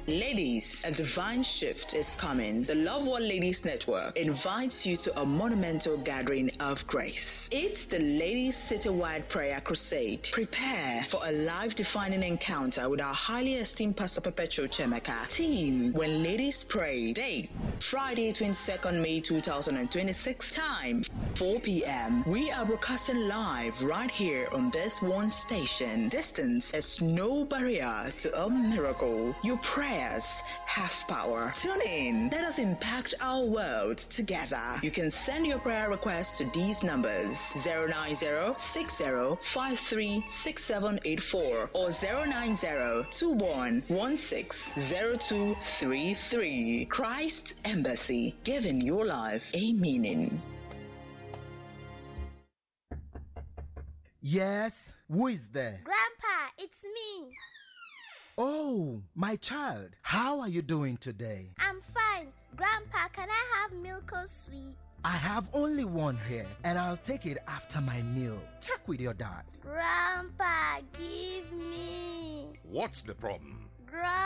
Ladies, a divine shift is coming. The Love World Ladies Network invites you to a monumental gathering of grace. It's the Ladies Citywide Prayer Crusade. Prepare for a life-defining encounter with our highly esteemed Pastor Perpetual Chemeka. Team, When Ladies Pray. Date, Friday, 22nd May 2026. Time, 4 p.m. We are broadcasting live right here on this one station. Distance is no barrier to a miracle. Your prayers have power. Tune in. Let us impact our world together. You can send your prayer requests to these numbers: 090-6053-6784 or 090-2116-0233. Christ Embassy, giving your life a meaning. Yes, who is there? Grandpa, it's me. Oh, my child, how are you doing today? I'm fine. Grandpa, can I have milk or sweet? I have only one here, and I'll take it after my meal. Check with your dad. Grandpa, give me. What's the problem? Grandpa.